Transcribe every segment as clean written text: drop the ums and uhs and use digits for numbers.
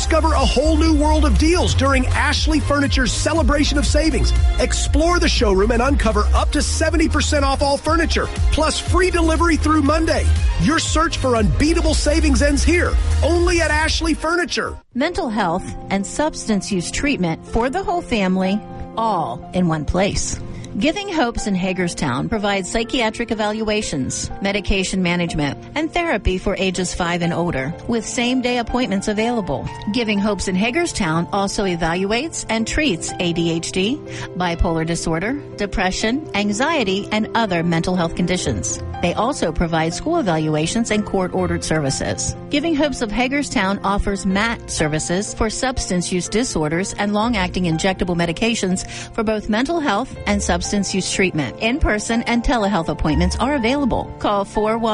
Discover a whole new world of deals during Ashley Furniture's Celebration of Savings. Explore the showroom and uncover up to 70% off all furniture, plus free delivery through Monday. Your search for unbeatable savings ends here, only at Ashley Furniture. Mental health and substance use treatment for the whole family, all in one place. Giving Hopes in Hagerstown provides psychiatric evaluations, medication management, and therapy for ages 5 and older, with same-day appointments available. Giving Hopes in Hagerstown also evaluates and treats ADHD, bipolar disorder, depression, anxiety, and other mental health conditions. They also provide school evaluations and court-ordered services. Giving Hopes of Hagerstown offers MAT services for substance use disorders and long-acting injectable medications for both mental health and substance use treatment. In-person and telehealth appointments are available. Call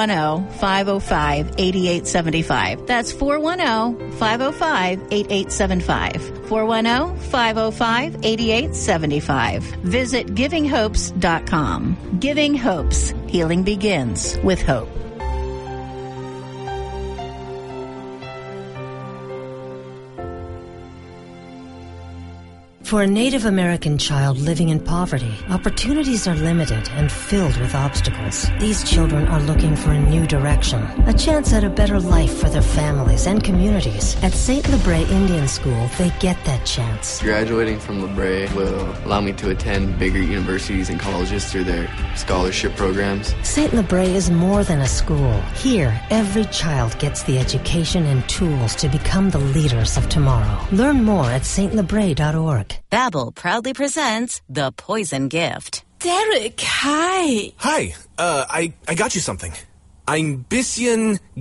410-505-8875. That's 410-505-8875. 410-505-8875. Visit GivingHopes.com. Giving Hopes. Healing begins with hope. For a Native American child living in poverty, opportunities are limited and filled with obstacles. These children are looking for a new direction, a chance at a better life for their families and communities. At St. Lebre Indian School, they get that chance. Graduating from Lebre will allow me to attend bigger universities and colleges through their scholarship programs. St. Lebre is more than a school. Here, every child gets the education and tools to become the leaders of tomorrow. Learn more at stlebre.org. Babbel proudly presents The Poison Gift. Derek, hi. Hi, I got you something. Ein bisschen